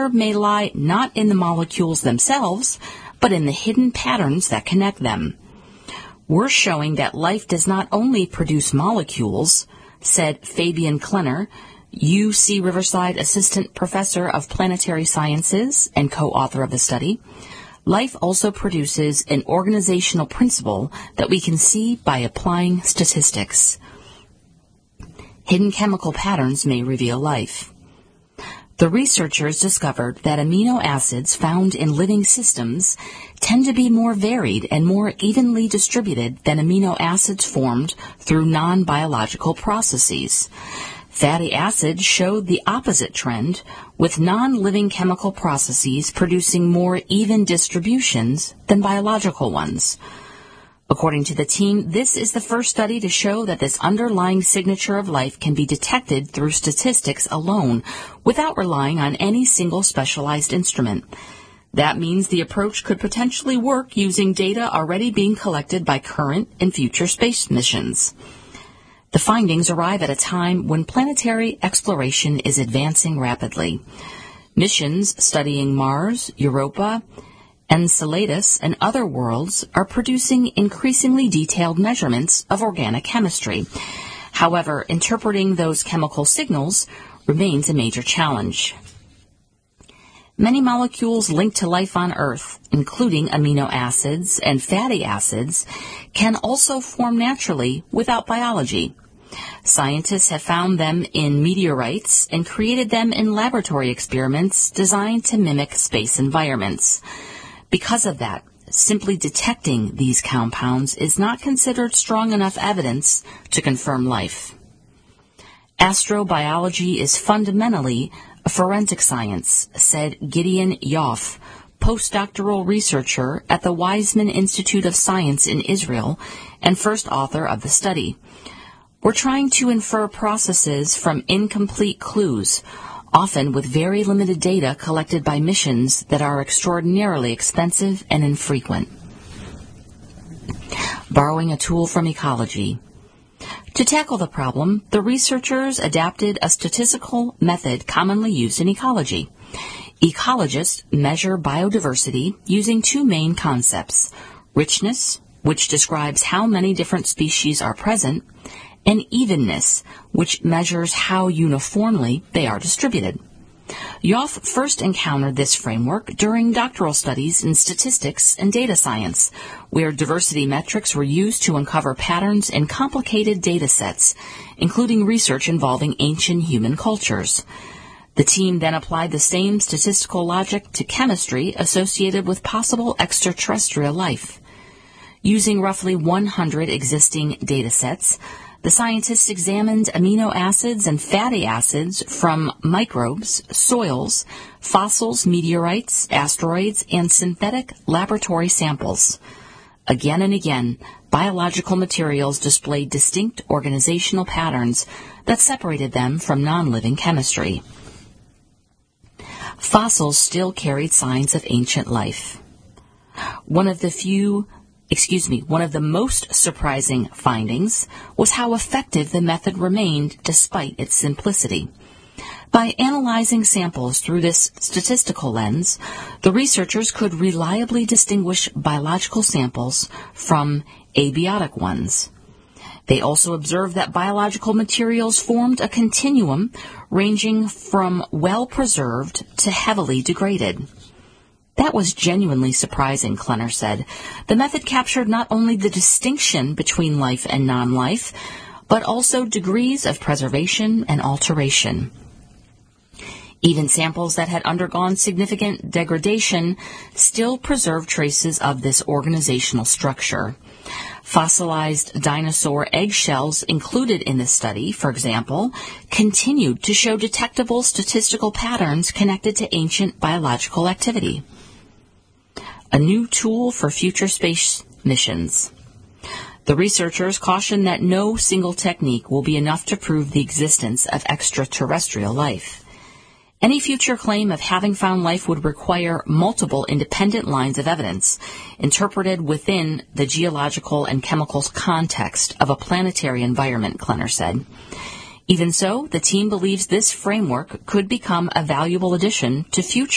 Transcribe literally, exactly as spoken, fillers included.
answer may lie not in the molecules themselves, but in the hidden patterns that connect them. We're showing that life does not only produce molecules, said Fabian Klenner, U C Riverside Assistant Professor of Planetary Sciences and co-author of the study. Life also produces an organizational principle that we can see by applying statistics. Hidden chemical patterns may reveal life. The researchers discovered that amino acids found in living systems tend to be more varied and more evenly distributed than amino acids formed through non-biological processes. Fatty acids showed the opposite trend, with non-living chemical processes producing more even distributions than biological ones. According to the team, this is the first study to show that this underlying signature of life can be detected through statistics alone, without relying on any single specialized instrument. That means the approach could potentially work using data already being collected by current and future space missions. The findings arrive at a time when planetary exploration is advancing rapidly. Missions studying Mars, Europa, Enceladus, and other worlds are producing increasingly detailed measurements of organic chemistry. However, interpreting those chemical signals remains a major challenge. Many molecules linked to life on Earth, including amino acids and fatty acids, can also form naturally without biology. Scientists have found them in meteorites and created them in laboratory experiments designed to mimic space environments. Because of that, simply detecting these compounds is not considered strong enough evidence to confirm life. Astrobiology is fundamentally a forensic science, said Gideon Yoff, postdoctoral researcher at the Weizmann Institute of Science in Israel and first author of the study. We're trying to infer processes from incomplete clues, often with very limited data collected by missions that are extraordinarily expensive and infrequent. Borrowing a tool from ecology. To tackle the problem, the researchers adapted a statistical method commonly used in ecology. Ecologists measure biodiversity using two main concepts: richness, which describes how many different species are present, and evenness, which measures how uniformly they are distributed. Yoff first encountered this framework during doctoral studies in statistics and data science, where diversity metrics were used to uncover patterns in complicated data sets, including research involving ancient human cultures. The team then applied the same statistical logic to chemistry associated with possible extraterrestrial life. Using roughly one hundred existing data sets, the scientists examined amino acids and fatty acids from microbes, soils, fossils, meteorites, asteroids, and synthetic laboratory samples. Again and again, biological materials displayed distinct organizational patterns that separated them from non-living chemistry. Fossils still carried signs of ancient life. One of the few Excuse me, one of the most surprising findings was how effective the method remained despite its simplicity. By analyzing samples through this statistical lens, the researchers could reliably distinguish biological samples from abiotic ones. They also observed that biological materials formed a continuum ranging from well-preserved to heavily degraded. That was genuinely surprising, Klenner said. The method captured not only the distinction between life and non-life, but also degrees of preservation and alteration. Even samples that had undergone significant degradation still preserved traces of this organizational structure. Fossilized dinosaur eggshells included in the study, for example, continued to show detectable statistical patterns connected to ancient biological activity. A new tool for future space missions. The researchers caution that no single technique will be enough to prove the existence of extraterrestrial life. Any future claim of having found life would require multiple independent lines of evidence, interpreted within the geological and chemical context of a planetary environment, Klenner said. Even so, the team believes this framework could become a valuable addition to future